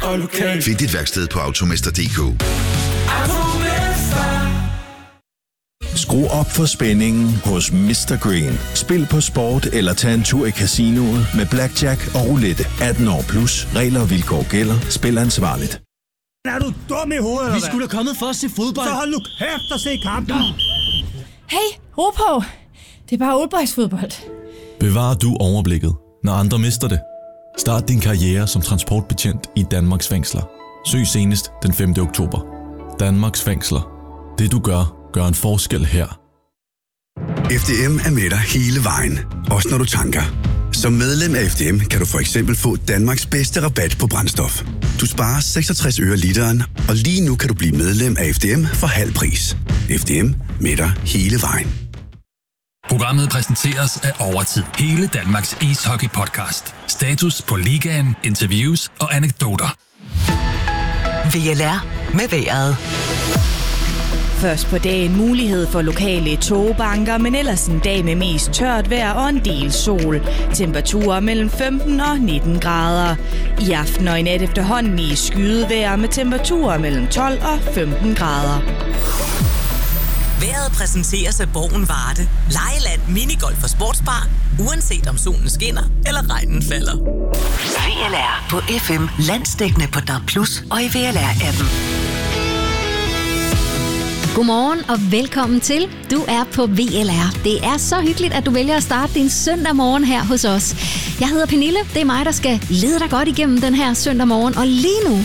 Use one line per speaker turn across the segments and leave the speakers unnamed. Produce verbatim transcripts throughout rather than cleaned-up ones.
og lokal.
Find dit værksted på automester punktum d k.
Skru op for spændingen hos mister Green. Spil på sport eller tag en tur i casinoet med blackjack og roulette. atten år plus. Regler og vilkår gælder. Spil ansvarligt.
Er du dum i hovedet, eller
Vi skulle da kommet for at se fodbold.
Så hold nu kæft og se kampen.
Hey, ro på. Det er bare oldboysfodbold.
Bevar du overblikket, når andre mister det. Start din karriere som transportbetjent i Danmarks fængsler. Søg senest den femte oktober. Danmarks fængsler. Det du gør, gør en forskel her.
F D M er med dig hele vejen, også når du tanker. Som medlem af F D M kan du for eksempel få Danmarks bedste rabat på brændstof. Du sparer seksogtres øre literen, og lige nu kan du blive medlem af F D M for halv pris. F D M med dig hele vejen.
Programmet præsenteres af Overtid. Hele Danmarks ishockey-podcast. Status på ligaen, interviews og anekdoter.
V L R med vejret.
Først på dagen mulighed for lokale togbanker, men ellers en dag med mest tørt vejr og en del sol. Temperaturer mellem femten og nitten grader. I aften og i nat efterhånden i skydevejr med temperaturer mellem tolv og femten grader.
Vejret præsenteres af Borgen Varde. Lejeland, minigolf og sportsbar. Uanset om solen skinner eller regnen falder. V L R på F M, landsdækkende på D A B plus og i V L R-appen.
Godmorgen og velkommen til. Du er på V L R. Det er så hyggeligt, at du vælger at starte din søndag morgen her hos os. Jeg hedder Pernille. Det er mig, der skal lede dig godt igennem den her søndag morgen. Og lige nu,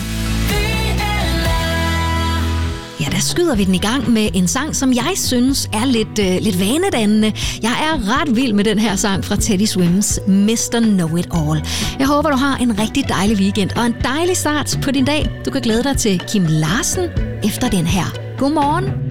ja, der skyder vi den i gang med en sang, som jeg synes er lidt, øh, lidt vanedannende. Jeg er ret vild med den her sang fra Teddy Swims, mister Know It All. Jeg håber, du har en rigtig dejlig weekend og en dejlig start på din dag. Du kan glæde dig til Kim Larsen efter den her. Godmorgen.